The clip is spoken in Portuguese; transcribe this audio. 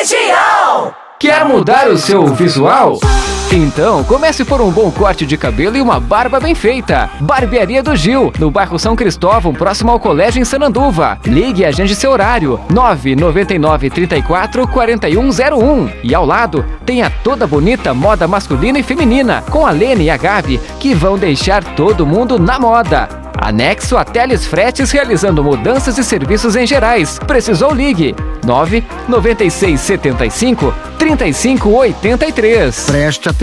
região. Quer mudar o seu visual? Então, comece por um bom corte de cabelo e uma barba bem feita. Barbearia do Gil, no bairro São Cristóvão, próximo ao colégio em Sananduva. Ligue e agende seu horário, 999 34 4101. E ao lado, tem a toda bonita moda masculina e feminina, com a Lene e a Gabi, que vão deixar todo mundo na moda. Anexo a Teles Fretes, realizando mudanças e serviços em gerais. Precisou, ligue 99675 3583. Preste atenção.